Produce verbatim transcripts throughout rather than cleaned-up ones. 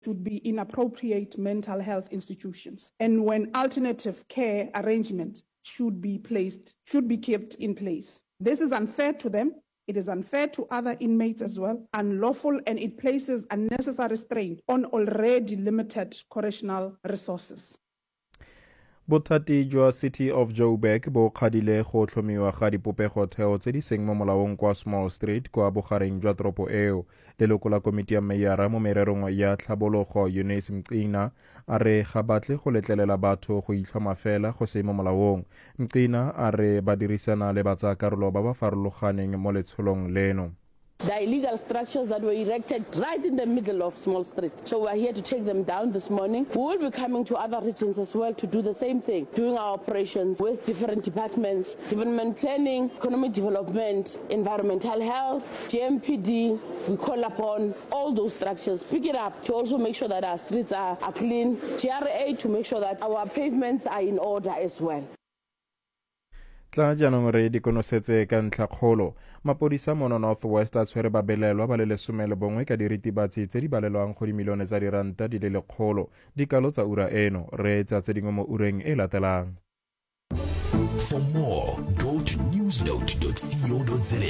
should be in appropriate mental health institutions, and when alternative care arrangements should be placed, should be kept in place. This is unfair to them. It is unfair to other inmates as well, unlawful, and it places unnecessary strain on already limited correctional resources. Bothati jwa City of Joburg bo kgadile go tlhomiwa ga dipopego theo tse di seng mo molaong kwa Small Street kwa bogareng jwa toropo eo. Leloko la komiti ya meyara mo mererong ya tlhabologo Eunice Mqina a re ga batle go letlelela batho go itlhoma fela go se mo molaong. Mqina a re ba dirisana le batsakarolo ba ba farologaneng mo letsholong leno. The illegal structures that were erected right in the middle of Small Street. So we're here to take them down this morning. We will be coming to other regions as well to do the same thing, doing our operations with different departments, development planning, economic development, environmental health, G M P D. We call upon all those structures, pick it up to also make sure that our streets are, are clean, G R A to make sure that our pavements are in order as well. Tla jaanong re di konosetse ka ntlha kgolo. Mapodisa mono Northwest a tshwere babelelwa ba le lesome le bongwe ka diritibatsi tse di balelwang go dimilione tsa diranta di le lekgolo. Dikalo tsa ura eno re tsa tse dingwe mo ureng e latelang. For more, go to newsnote dot co dot za.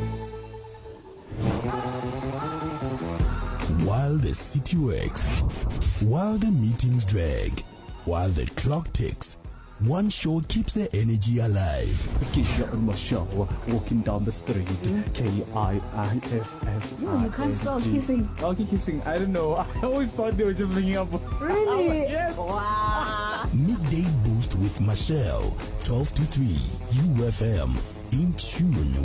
While the city works, while the meetings drag, while the clock ticks, one show keeps the energy alive. Keisha and Michelle walking down the street. K I I S S I. No, you can't spell kissing. Okay, kissing. I don't know. I always thought they were just making up. Really? Like, yes. Wow. Midday Boost with Michelle, twelve to three, U F M, in tune